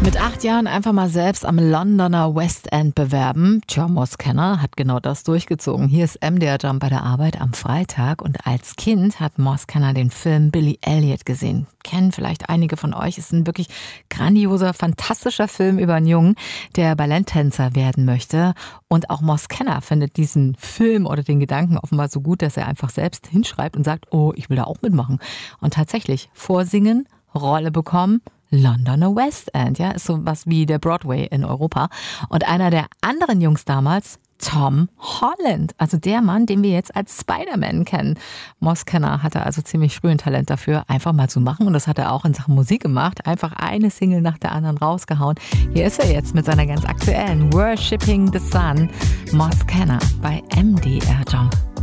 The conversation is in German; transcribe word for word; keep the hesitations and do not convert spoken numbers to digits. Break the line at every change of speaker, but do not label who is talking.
Mit acht Jahren einfach mal selbst am Londoner West End bewerben. Tja, Moss Kenner hat genau das durchgezogen. Hier ist M D R Jump bei der Arbeit am Freitag. Und als Kind hat Moss Kenner den Film Billy Elliot gesehen. Kennen vielleicht einige von euch. Es ist ein wirklich grandioser, fantastischer Film über einen Jungen, der Balletttänzer werden möchte. Und auch Moss Kenner findet diesen Film oder den Gedanken offenbar so gut, dass er einfach selbst hinschreibt und sagt, oh, ich will da auch mitmachen. Und tatsächlich vorsingen, Rolle bekommen, Londoner West End, ja, ist so was wie der Broadway in Europa. Und einer der anderen Jungs damals, Tom Holland, also der Mann, den wir jetzt als Spider-Man kennen. Moss Kenner hatte also ziemlich früh ein Talent dafür, einfach mal zu machen. Und das hat er auch in Sachen Musik gemacht. Einfach eine Single nach der anderen rausgehauen. Hier ist er jetzt mit seiner ganz aktuellen Worshipping the Sun. Moss Kenner bei M D R Jump.